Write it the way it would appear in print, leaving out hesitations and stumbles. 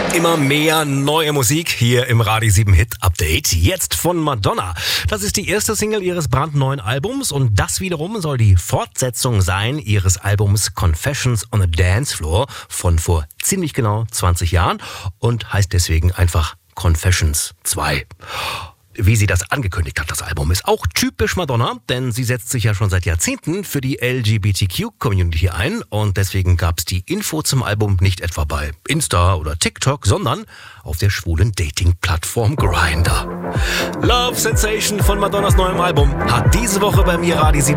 Immer mehr neue Musik hier im Radio 7 Hit Update. Jetzt von Madonna. Das ist die erste Single ihres brandneuen Albums und das wiederum soll die Fortsetzung sein ihres Albums Confessions on a Dance Floor von vor ziemlich genau 20 Jahren und heißt deswegen einfach Confessions 2. Wie sie das angekündigt hat, das Album ist auch typisch Madonna, denn sie setzt sich ja schon seit Jahrzehnten für die LGBTQ-Community ein und deswegen gab es die Info zum Album nicht etwa bei Insta oder TikTok, sondern auf der schwulen Dating-Plattform Grindr. Love Sensation von Madonnas neuem Album hat diese Woche bei mir Radio 7